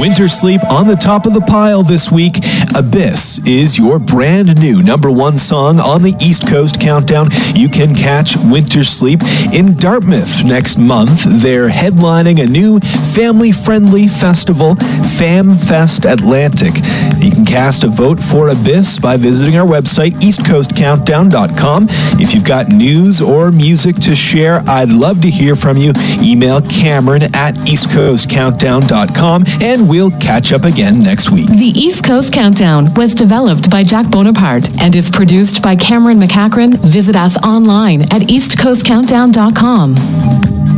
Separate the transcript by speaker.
Speaker 1: Winter Sleep on the top of the pile this week. Abyss is your brand new #1 song on the East Coast Countdown. You can catch Winter Sleep in Dartmouth next month. They're headlining a new family-friendly festival, FamFest Atlantic. You can cast a vote for Abyss by visiting our website, eastcoastcountdown.com. If you've got news or music to share, I'd love to hear from you. Email Cameron at eastcoastcountdown.com, and we'll catch up again next week.
Speaker 2: The East Coast Countdown was developed by Jack Bonaparte and is produced by Cameron McCachran. Visit us online at eastcoastcountdown.com.